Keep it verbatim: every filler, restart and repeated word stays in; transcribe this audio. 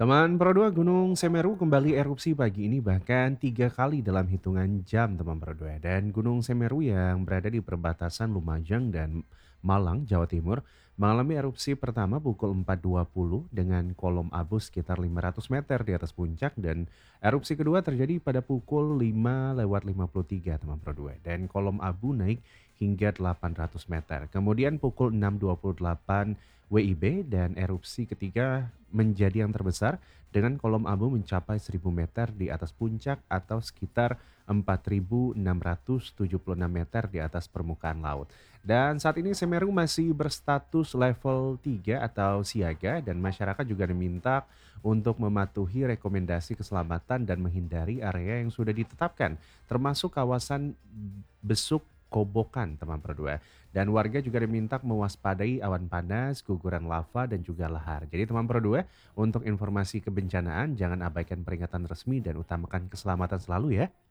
Teman Pro dua Gunung Semeru kembali erupsi pagi ini bahkan tiga kali dalam hitungan jam teman Pro dua. Dan Gunung Semeru yang berada di perbatasan Lumajang dan Malang, Jawa Timur mengalami erupsi pertama pukul empat dua puluh dengan kolom abu sekitar lima ratus meter di atas puncak dan erupsi kedua terjadi pada pukul lima lewat lima puluh tiga teman Pro dua dan kolom abu naik hingga delapan ratus meter. Kemudian pukul enam dua puluh delapan W I B dan erupsi ketiga menjadi yang terbesar dengan kolom abu mencapai seribu meter di atas puncak atau sekitar empat ribu enam ratus tujuh puluh enam meter di atas permukaan laut. Dan saat ini Semeru masih berstatus level tiga atau siaga dan masyarakat juga diminta untuk mematuhi rekomendasi keselamatan dan menghindari area yang sudah ditetapkan termasuk kawasan besuk Kobokan teman berdua. Dan warga juga diminta mewaspadai awan panas, guguran lava, dan juga lahar. Jadi teman berdua, untuk informasi kebencanaan jangan abaikan peringatan resmi dan utamakan keselamatan selalu ya.